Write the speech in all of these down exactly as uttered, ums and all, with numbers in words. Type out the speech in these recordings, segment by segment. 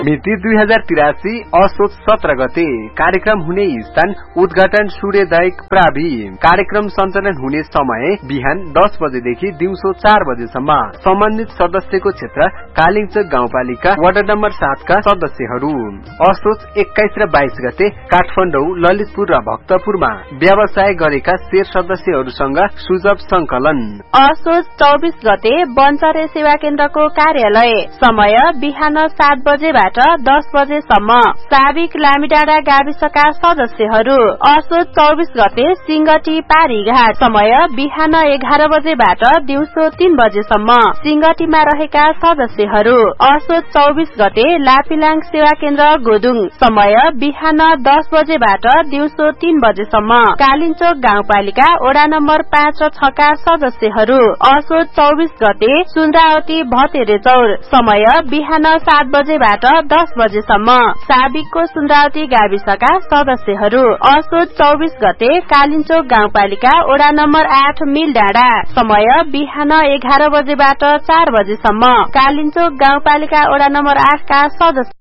मिति दुई हजार तिरासी असोज सत्र गते कार्यक्रम हुने स्थान उद्घाटन सूर्यदायक प्रावि। कार्यक्रम सञ्चालन हुने समय बिहान दस बजेदेखि दिउँसो चार बजेसम्म। सम्बन्धित सदस्यको क्षेत्र कालिङचोक गाउँपालिका वार्ड नम्बर सात का सदस्यहरू। असोज एक्काइस र बाइस गते काठमाडौँ, ललितपुर र भक्तपुरमा व्यवसाय गरेका शेर सदस्यहरूसँग सुझाव संकलन। असोज चौबिस गते बन्चरे सेवा केन्द्रको कार्यालय। समय बिहान सात बजेबाट दस बजेसम्म। साबिक लामीडाँडा गाविसका सदस्यहरू। असोज चौबिस गते सिंगटी पारीघाट। समय बिहान एघार बजेबाट दिउँसो तीन बजेसम्म। सिंगटीमा रहेका सदस्यहरू। असोज चौबिस गते लापिलाङ सेवा केन्द्र गोदुङ। समय बिहान दस बजेबाट दिउँसो तीन बजेसम्म। कालिङचोक गाउँपालिका वडा नम्बर पाँच र छ का सदस्यहरू। असोज चौबिस गते सुन्द्रावती भतेरे चौर। समय बिहान सात बजेबाट दस बजेसम्म। साबिकको सुन्द्रावती गाविसका सदस्यहरू। असोज चौबिस गते कालिङचोक गाउँपालिका वडा नम्बर आठ मिल डाँडा। समय बिहान एघार बजेबाट चार बजेसम्म। कालिङचोक गाउँपालिका वडा नम्बर आठ का सदस्य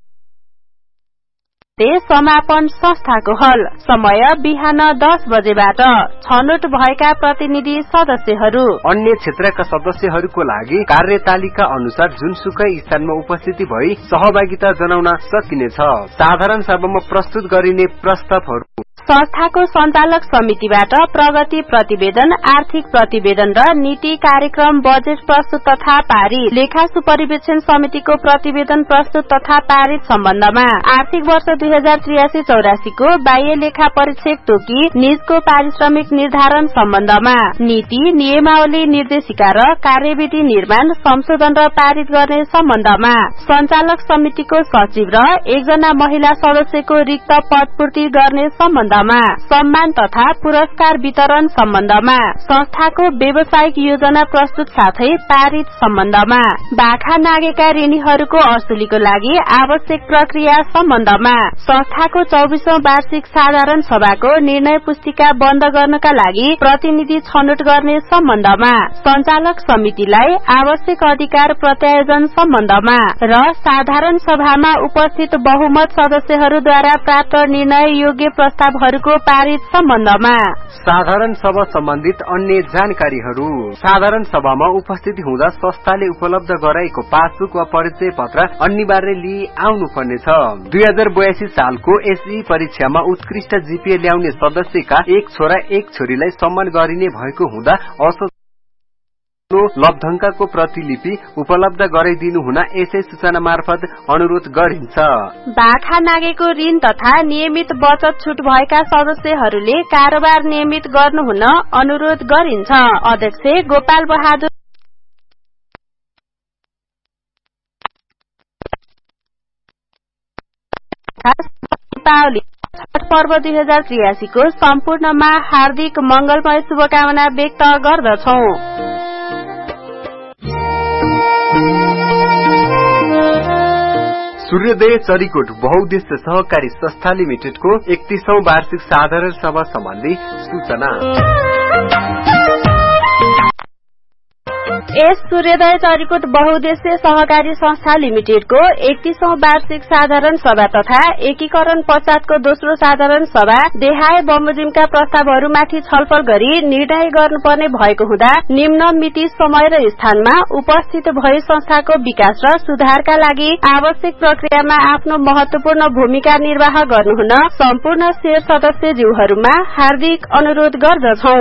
समापन संस्थाको हल। समय बिहान दस बजेबाट। छनौट भएका प्रतिनिधि सदस्यहरू। अन्य क्षेत्रका सदस्यहरूको लागि कार्यतालिका अनुसार जुनसुकै स्थानमा उपस्थिति भई सहभागिता जनाउन सकिनेछ। साधारण सभामा प्रस्तुत गरिने प्रस्तावहरू संस्थाको सञ्चालक समितिबाट प्रगति प्रतिवेदन, आर्थिक प्रतिवेदन र नीति कार्यक्रम बजेट प्रस्तुत तथा पारित। लेखा सुपरिवेक्षण समितिको प्रतिवेदन प्रस्तुत तथा पारित सम्बन्धमा आर्थिक वर्ष दुई हजार त्रियासी चौरासी को बाह्य लेखा परीक्षक तोकी निजको पारिश्रमिक निर्धारण सम्बन्धमा नीति, नियमावली, निर्देशिका र कार्यविधि निर्माण, संशोधन र पारित गर्ने सम्बन्धमा सञ्चालक समितिको सचिव र एकजना महिला सदस्यको रिक्त पद पूर्ति गर्ने सम्बन्धमा सम्मान तथा पुरस्कार वितरण सम्बन्धमा संस्थाको व्यावसायिक योजना प्रस्तुत साथै पारित सम्बन्धमा बाखा नागेका ऋणीहरूको असुलीको लागि आवश्यक प्रक्रिया सम्बन्धमा संस्थाको चौबीसौं वार्षिक साधारण सभाको निर्णय पुस्तिका बन्द गर्नका लागि प्रतिनिधि छनौट गर्ने सम्बन्धमा सञ्चालक समितिलाई आवश्यक अधिकार प्रत्यायोजन सम्बन्धमा र साधारण सभामा उपस्थित बहुमत सदस्यहरूद्वारा प्राप्त निर्णय योग्य प्रस्ताव को पारित सम्बन्धमा साधारण सभा सम्बन्धित अन्य जानकारीहरू। साधारण सभामा उपस्थिति हुँदा संस्थाले उपलब्ध गराएको पासबुक वा परिचय पत्र अनिवार्य लिई आउनु पर्नेछ। दुई हजार बयासी सालको एसई परीक्षामा उत्कृष्ट जीपीए ल्याउने सदस्यका एक छोरा एक छोरीलाई सम्मान गरिने भएको हुँदा असोज लब्धंकाको प्रतिलिपि उपलब्ध गराइदिनु हुन यसै सूचना मार्फत अनुरोध गरिन्छ। बाखा नागेको ऋण तथा नियमित बचत छुट भएका सदस्यहरूले कारोबार नियमित गर्नुहुन अनुरोध गरिन्छ। अध्यक्ष गोपाल बहादुर दीपावली छठ पर्व दुई हजार त्रियासी को सम्पूर्णमा हार्दिक मंगलमय शुभकामना व्यक्त गर्दछौ। सूर्योदय चरीकोट बहुउद्देश्य सहकारी संस्था लिमिटेडको एकतीसौं वार्षिक साधारण सभा सम्बन्धी सूचना। एस सूर्योदय चरीकोट बहुउद्देश्य सहकारी संस्था लिमिटेडको एकतीसौं वार्षिक साधारण सभा तथा एकीकरण पश्चातको दोस्रो साधारण सभा देहाय बमोजिमका प्रस्तावहरूमाथि छलफल गरी निर्णय गर्नुपर्ने भएको हुँदा निम्न मिति, समय र स्थानमा उपस्थित भई संस्थाको विकास र सुधारका लागि आवश्यक प्रक्रियामा आफ्नो महत्वपूर्ण भूमिका निर्वाह गर्नुहुन सम्पूर्ण शेर सदस्यज्यूहरूमा हार्दिक अनुरोध गर्दछौ।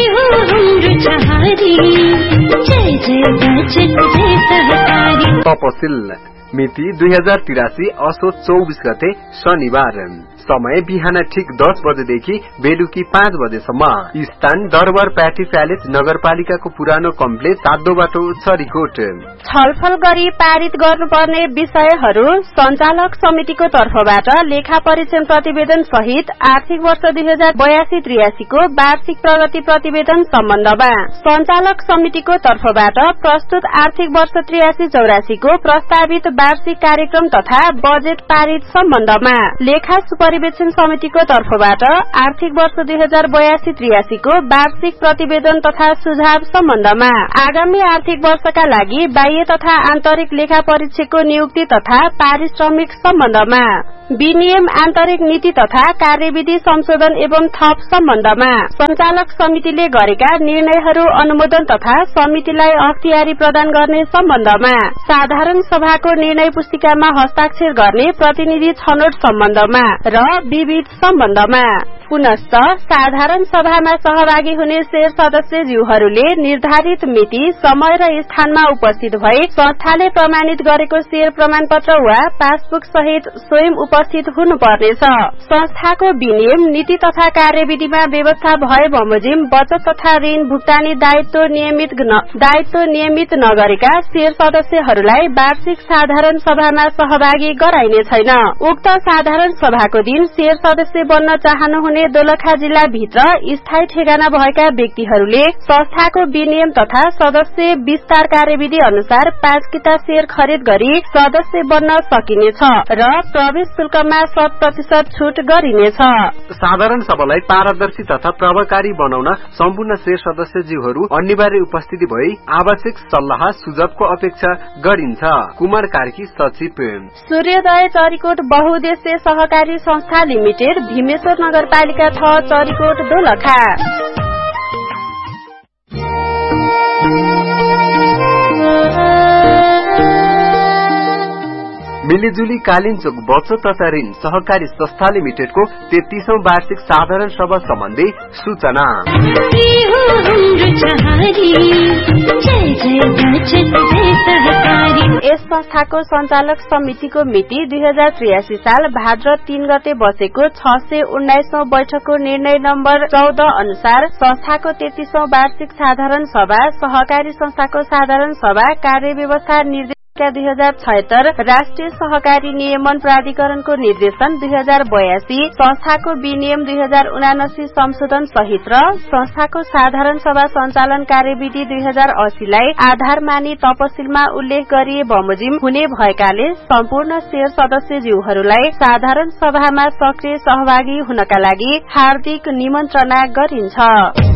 तपसिल मिति दुई हजार तिरासी असोज चौबीस गते शनिबार। समय बिहान ठिक दस बजेदेखि बेलुकी पाँच बजेसम्म। स्थान दरबार प्याटी प्यालेस नगरपालिकाको पुरानो कम्प्लेक्स सातो बाटो चरीकोट। छलफल गरी पारित गर्नुपर्ने विषयहरू सञ्चालक समितिको तर्फबाट लेखा परीक्षण प्रतिवेदन सहित आर्थिक वर्ष दुई हजार बयासी त्रियासी को वार्षिक प्रगति प्रतिवेदन सम्बन्धमा सञ्चालक समितिको तर्फबाट प्रस्तुत आर्थिक वर्ष त्रियासी चौरासी को प्रस्तावित वार्षिक कार्यक्रम तथा बजेट पारित सम्बन्धमा लेखा सुपरिवेक्षण समितिको तर्फबाट आर्थिक वर्ष दुई हजार बयासी त्रियासी को वार्षिक प्रतिवेदन तथा सुझाव सम्बन्धमा आगामी आर्थिक वर्षका लागि बाह्य तथा आन्तरिक लेखा परीक्षकको नियुक्ति तथा पारिश्रमिक सम्बन्धमा विनियम आन्तरिक नीति तथा कार्यविधि संशोधन एवं थप सम्बन्धमा संचालक समितिले गरेका निर्णयहरू अनुमोदन तथा समितिलाई अख्तियारी प्रदान गर्ने सम्बन्धमा साधारण सभाको निर्णय पुस्तिकामा हस्ताक्षर गर्ने प्रतिनिधि छनौट सम्बन्धमा र विविध सम्बन्धमा पुनश्च साधारण सभामा सहभागी हुने शेर सदस्यज्यूहरूले निर्धारित मिति समय र स्थानमा उपस्थित भई संस्थाले प्रमाणित गरेको शेर प्रमाणपत्र वा पासबुक सहित स्वयं उपस्थित हुनुपर्नेछ। संस्थाको विनियम नीति तथा कार्यविधिमा व्यवस्था भए बमोजिम बचत तथा ऋण भुक्तानी दायित्व नियमित दायित्व नियमित नगरेका शेर सदस्यहरूलाई वार्षिक साधारण सभामा सहभागी गराइने छैन। उक्त साधारण सभाको दिन शेर सदस्य बन्न चाहनुहुने दोलखा जिल्ला भित्र स्थायी ठेगाना भएका व्यक्तिहरूले संस्थाको विनियम तथा सदस्य विस्तार कार्यविधि अनुसार पाँच किता शेयर खरिद गरी सदस्य बन्न सकिनेछ र प्रवेश शुल्कमा शत प्रतिशत छूट गरिनेछ। साधारण सभालाई पारदर्शी तथा प्रभावकारी बनाउन सम्पूर्ण शेर सदस्यज्यूहरू अनिवार्य उपस्थिति भई आवश्यक सल्लाह सुझावको अपेक्षा गरिन्छ। कुमार कार्की सचिव सूर्योदय चरीकोट बहुउद्देश्य सहकारी संस्था लिमिटेड भीमेश्वर नगरपालिका छ चरीकोट दोलखा। मिलिजुली कालिन्चोक बचत तथा ऋण सहकारी संस्था लिमिटेडको तेत्तीसौं वार्षिक साधारण सभा सम्बन्धी सूचना। यस संस्थाको संचालक समितिको मिति दुई हजार त्रियासी साल भाद्र तीन गते बसेको छ सय उन्नाइसौं बैठकको निर्णय नम्बर चौध अनुसार संस्थाको तेत्तीसौं वार्षिक साधारण सभा सहकारी संस्थाको साधारण सभा कार्यव्यवस्था निर्देश दुई हजार छयत्तर राष्ट्रिय सहकारी नियमन प्राधिकरणको निर्देशन दुई हजार बयासी संस्थाको विनियम दुई हजार उनासी संशोधन सहित र संस्थाको साधारण सभा संचालन कार्यविधि दुई हजार अस्सीलाई आधार मानी तपसिलमा उल्लेख गरिए बमोजिम हुने भएकाले सम्पूर्ण शेर सदस्यज्यूहरूलाई साधारण सभामा सक्रिय सहभागी हुनका लागि हार्दिक निमन्त्रणा गरिन्छ।